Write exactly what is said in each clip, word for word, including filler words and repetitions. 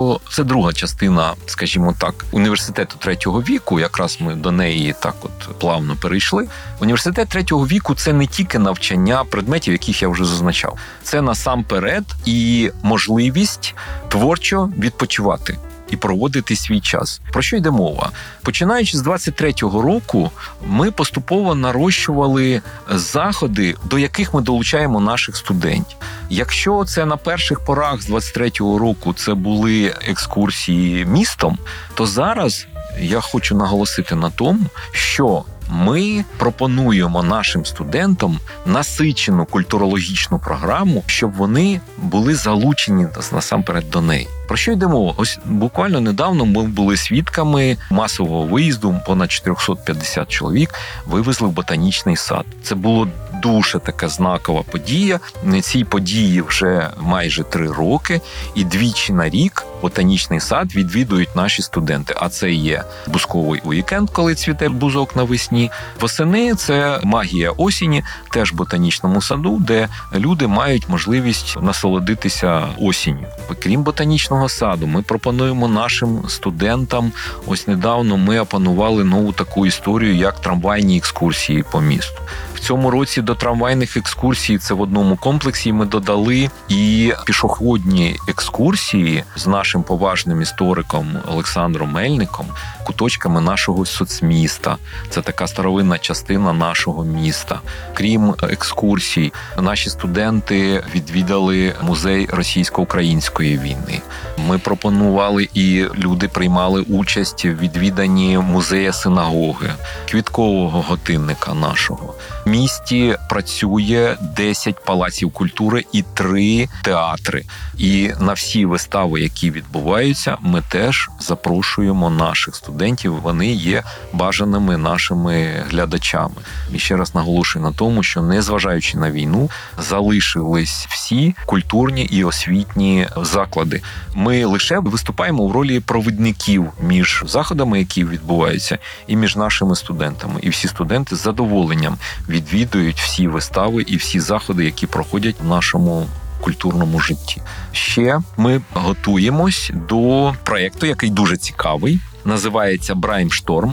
що це друга частина, скажімо так, університету третього віку, якраз ми до неї так от плавно перейшли. Університет третього віку – це не тільки навчання предметів, яких я вже зазначав. Це насамперед і можливість творчо відпочивати і проводити свій час. Про що йде мова? Починаючи з двадцять третього року, ми поступово нарощували заходи, до яких ми долучаємо наших студентів. Якщо це на перших порах з двадцять третього року це були екскурсії містом, то зараз я хочу наголосити на тому, що ми пропонуємо нашим студентам насичену культурологічну програму, щоб вони були залучені насамперед до неї. Про що йде мова? Ось буквально недавно ми були свідками масового виїзду, понад чотириста п'ятдесят чоловік вивезли в ботанічний сад. Це було дуже така знакова подія. Цій події вже майже три роки, і двічі на рік ботанічний сад відвідують наші студенти. А це є бузковий уікенд, коли цвіте бузок навесні. Восени – це магія осені, теж в ботанічному саду, де люди мають можливість насолодитися осінню. Крім ботанічного саду, ми пропонуємо нашим студентам, ось недавно ми опанували нову таку історію, як трамвайні екскурсії по місту. В цьому році до трамвайних екскурсій, це в одному комплексі, ми додали і пішохідні екскурсії з нашим поважним істориком Олександром Мельником, куточками нашого соцміста. Це така старовинна частина нашого міста. Крім екскурсій, наші студенти відвідали музей російсько-української війни. Ми пропонували, і люди приймали участь в відвіданні музея синагоги, квіткового годинника нашого. В місті працює десять палаців культури і три театри. І на всі вистави, які відбуваються, ми теж запрошуємо наших студентів. Вони є бажаними нашими глядачами. І ще раз наголошую на тому, що незважаючи на війну, залишились всі культурні і освітні заклади. Ми лише виступаємо в ролі провідників між заходами, які відбуваються, і між нашими студентами. І всі студенти з задоволенням відвідують всі вистави і всі заходи, які проходять в нашому культурному житті. Ще ми готуємось до проєкту, який дуже цікавий. Називається «Браймшторм».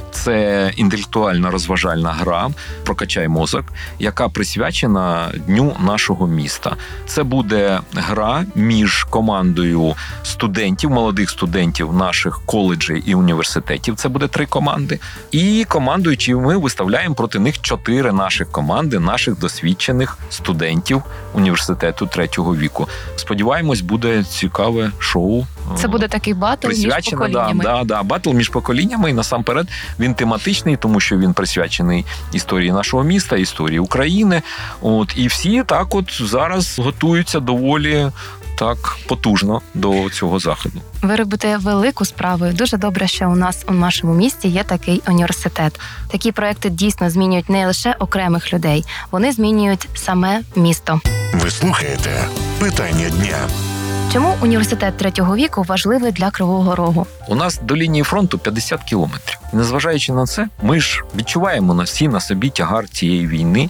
Це інтелектуальна розважальна гра «Прокачай мозок», яка присвячена Дню нашого міста. Це буде гра між командою студентів, молодих студентів наших коледжів і університетів. Це буде три команди. І командою, чи ми виставляємо проти них чотири наших команди, наших досвідчених студентів університету третього віку. Сподіваємось, буде цікаве шоу. Це буде такий батл між поколіннями. Да, да, да, батл між поколіннями, і насамперед він тематичний, тому що він присвячений історії нашого міста, історії України. От, і всі так от зараз готуються доволі так потужно до цього заходу. Ви робите велику справу. Дуже добре, що у нас у нашому місті є такий університет. Такі проекти дійсно змінюють не лише окремих людей, вони змінюють саме місто. Ви слухаєте «Питання дня». Чому університет третього віку важливий для Кривого Рогу? У нас до лінії фронту п'ятдесят кілометрів. І незважаючи на це, ми ж відчуваємо на всі на собі тягар цієї війни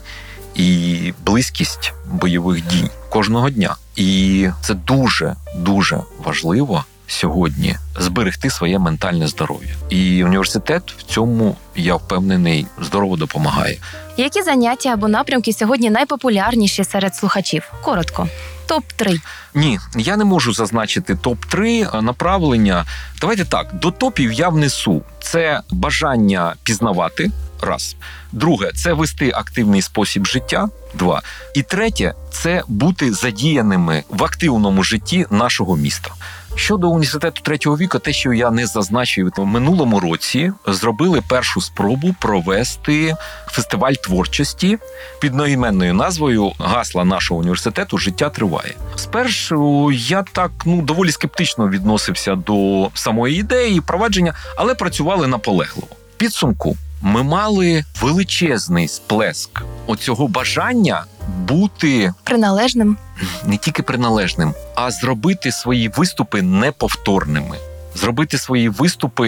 і близькість бойових дій кожного дня. І це дуже-дуже важливо сьогодні зберегти своє ментальне здоров'я. І університет в цьому, я впевнений, здорово допомагає. Які заняття або напрямки сьогодні найпопулярніші серед слухачів? Коротко. топ три. Ні, я не можу зазначити топ три направлення. Давайте так, до топів я внесу. Це бажання пізнавати, раз. Друге, це вести активний спосіб життя, два. І третє, це бути задіяними в активному житті нашого міста. Щодо університету третього віку, те, що я не зазначив, в минулому році зробили першу спробу провести фестиваль творчості під одноіменною назвою гасла нашого університету «Життя триває». Спершу я так, ну, доволі скептично відносився до самої ідеї, провадження, але працювали наполегливо. В підсумку ми мали величезний сплеск оцього бажання бути приналежним. Не тільки приналежним, а зробити свої виступи неповторними. Зробити свої виступи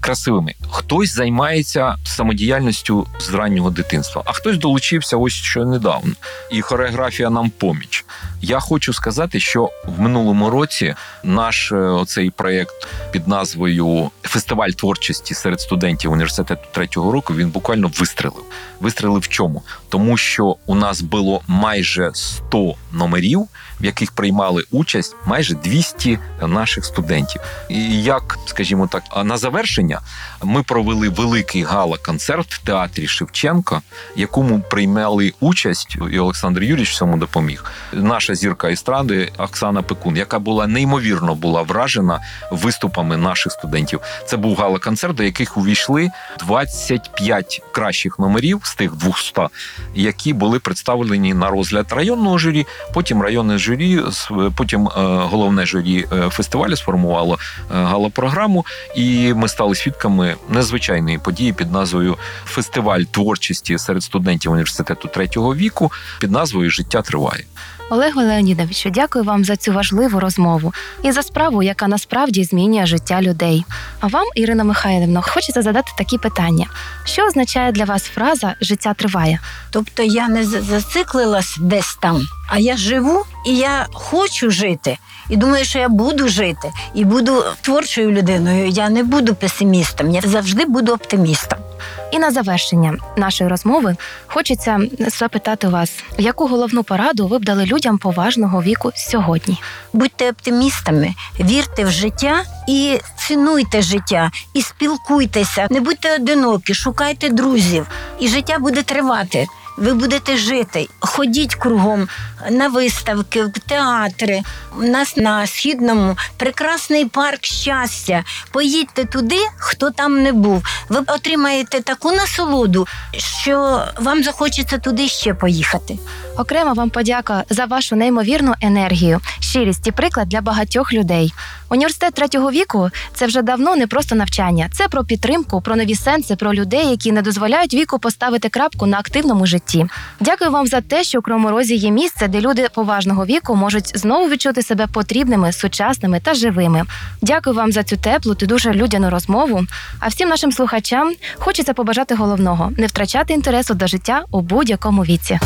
красивими. Хтось займається самодіяльністю з раннього дитинства, а хтось долучився ось що недавно. І хореографія нам поміч. Я хочу сказати, що в минулому році наш оцей проєкт під назвою «Фестиваль творчості серед студентів університету третього року» він буквально вистрелив. Вистрелив в чому? Тому що у нас було майже сто номерів, в яких приймали участь майже двісті наших студентів. І як, скажімо так, на завершення ми провели великий гала-концерт в театрі Шевченка, якому приймали участь, і Олександр Юрійович в цьому допоміг, наша зірка естради Оксана Пекун, яка була неймовірно була вражена виступами наших студентів. Це був гала-концерт, до яких увійшли двадцять п'ять кращих номерів з тих двохсот, які були представлені на розгляд районного журі, потім районне журі, потім головне журі фестивалю сформувало гала-програму, і ми стали свідками незвичайної події під назвою «Фестиваль творчості серед студентів університету третього віку» під назвою «Життя триває». Олегу Леонідовичу, дякую вам за цю важливу розмову і за справу, яка насправді змінює життя людей. А вам, Ірина Михайлівна, хочеться задати такі питання. Що означає для вас фраза «життя триває»? Тобто я не зациклилась десь там, а я живу і я хочу жити. І думаю, що я буду жити, і буду творчою людиною. Я не буду песимістом, я завжди буду оптимістом. І на завершення нашої розмови хочеться запитати вас, яку головну пораду ви б дали людям поважного віку сьогодні? Будьте оптимістами, вірте в життя і цінуйте життя, і спілкуйтеся, не будьте одинокі, шукайте друзів, і життя буде тривати. Ви будете жити. Ходіть кругом на виставки, в театри. У нас на Східному прекрасний парк щастя. Поїдьте туди, хто там не був. Ви отримаєте таку насолоду, що вам захочеться туди ще поїхати. Окремо вам подяка за вашу неймовірну енергію, щирість і приклад для багатьох людей. Університет третього віку – це вже давно не просто навчання. Це про підтримку, про нові сенси, про людей, які не дозволяють віку поставити крапку на активному житті. Дякую вам за те, що у Кривому Розі є місце, де люди поважного віку можуть знову відчути себе потрібними, сучасними та живими. Дякую вам за цю теплу та дуже людяну розмову. А всім нашим слухачам хочеться побажати головного – не втрачати інтересу до життя у будь-якому віці.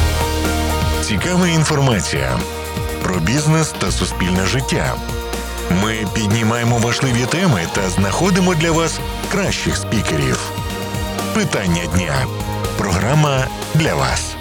Цікава інформація про бізнес та суспільне життя. Ми піднімаємо важливі теми та знаходимо для вас кращих спікерів. Питання дня. Програма для вас.